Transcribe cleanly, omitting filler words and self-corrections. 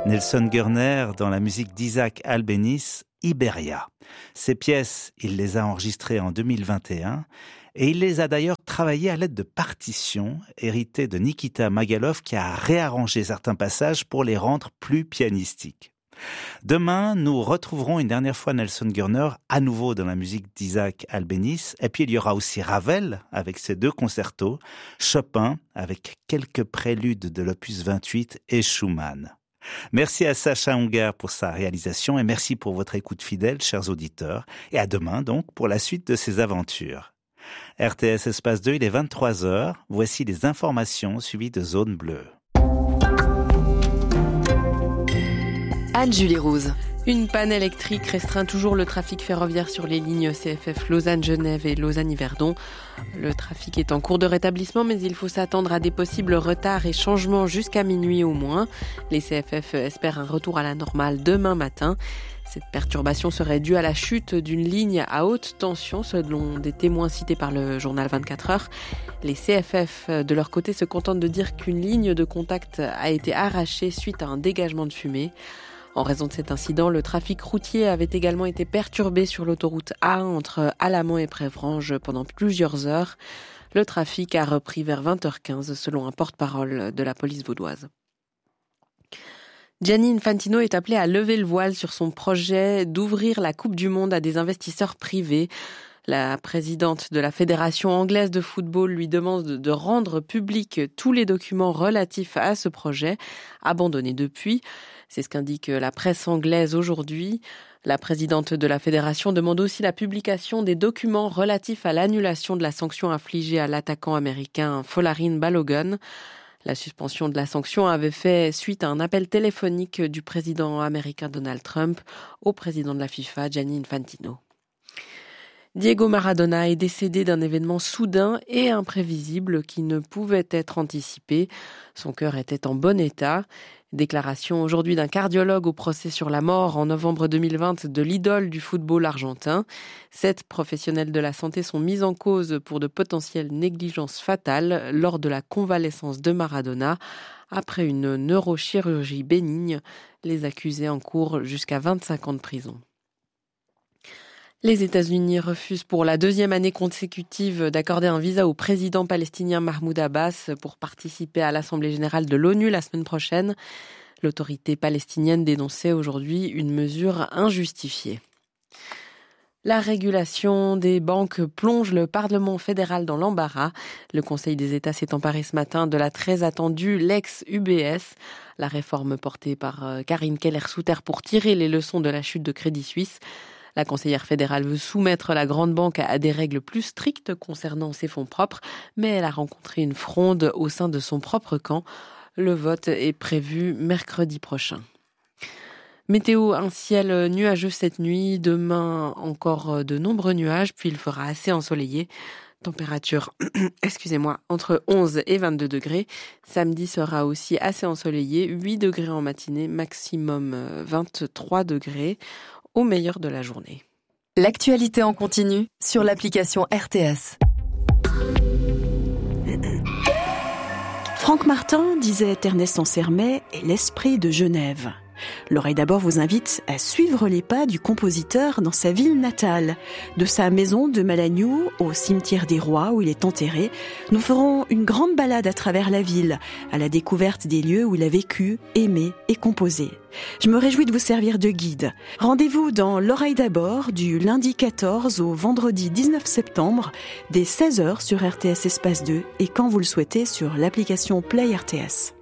Nelson Gurner dans la musique d'Isaac Albéniz, Iberia. Ces pièces, il les a enregistrées en 2021 et il les a d'ailleurs travaillées à l'aide de partitions héritées de Nikita Magalov qui a réarrangé certains passages pour les rendre plus pianistiques. Demain, nous retrouverons une dernière fois Nelson Gurner à nouveau dans la musique d'Isaac Albéniz. Et puis il y aura aussi Ravel avec ses 2 concertos, Chopin avec quelques préludes de l'opus 28 et Schumann. Merci à Sacha Hunger pour sa réalisation et merci pour votre écoute fidèle, chers auditeurs. Et à demain donc pour la suite de ces aventures. RTS Espace 2, il est 23h. Voici les informations suivies de Zone Bleue. Anne-Julie Rouse. Une panne électrique restreint toujours le trafic ferroviaire sur les lignes CFF Lausanne-Genève et Lausanne-Yverdon. Le trafic est en cours de rétablissement, mais il faut s'attendre à des possibles retards et changements jusqu'à minuit au moins. Les CFF espèrent un retour à la normale demain matin. Cette perturbation serait due à la chute d'une ligne à haute tension, selon des témoins cités par le journal 24 heures. Les CFF, de leur côté, se contentent de dire qu'une ligne de contact a été arrachée suite à un dégagement de fumée. En raison de cet incident, le trafic routier avait également été perturbé sur l'autoroute A entre Alamand et Prévrange pendant plusieurs heures. Le trafic a repris vers 20h15 selon un porte-parole de la police vaudoise. Gianni Infantino est appelé à lever le voile sur son projet d'ouvrir la Coupe du Monde à des investisseurs privés. La présidente de la Fédération anglaise de football lui demande de rendre publics tous les documents relatifs à ce projet, abandonné depuis. C'est ce qu'indique la presse anglaise aujourd'hui. La présidente de la fédération demande aussi la publication des documents relatifs à l'annulation de la sanction infligée à l'attaquant américain Folarin Balogun. La suspension de la sanction avait fait suite à un appel téléphonique du président américain Donald Trump au président de la FIFA, Gianni Infantino. Diego Maradona est décédé d'un événement soudain et imprévisible qui ne pouvait être anticipé. Son cœur était en bon état. Déclaration aujourd'hui d'un cardiologue au procès sur la mort en novembre 2020 de l'idole du football argentin. 7 professionnels de la santé sont mis en cause pour de potentielles négligences fatales lors de la convalescence de Maradona. Après une neurochirurgie bénigne, les accusés encourent jusqu'à 25 ans de prison. Les États-Unis refusent pour la 2e année consécutive d'accorder un visa au président palestinien Mahmoud Abbas pour participer à l'Assemblée générale de l'ONU la semaine prochaine. L'autorité palestinienne dénonçait aujourd'hui une mesure injustifiée. La régulation des banques plonge le Parlement fédéral dans l'embarras. Le Conseil des États s'est emparé ce matin de la très attendue Lex UBS, la réforme portée par Karine Keller-Souter pour tirer les leçons de la chute de Crédit Suisse. La conseillère fédérale veut soumettre la grande banque à des règles plus strictes concernant ses fonds propres, mais elle a rencontré une fronde au sein de son propre camp. Le vote est prévu mercredi prochain. Météo, un ciel nuageux cette nuit, demain encore de nombreux nuages, puis il fera assez ensoleillé. Température, entre 11 et 22 degrés. Samedi sera aussi assez ensoleillé, 8 degrés en matinée, maximum 23 degrés. Au meilleur de la journée. L'actualité en continu sur l'application RTS. Franck Martin, disait Ernest Ansermet, est l'esprit de Genève. L'Oreille d'abord vous invite à suivre les pas du compositeur dans sa ville natale. De sa maison de Malagnou au cimetière des Rois où il est enterré, nous ferons une grande balade à travers la ville, à la découverte des lieux où il a vécu, aimé et composé. Je me réjouis de vous servir de guide. Rendez-vous dans L'Oreille d'abord du lundi 14 au vendredi 19 septembre, dès 16h sur RTS Espace 2 et quand vous le souhaitez sur l'application Play RTS.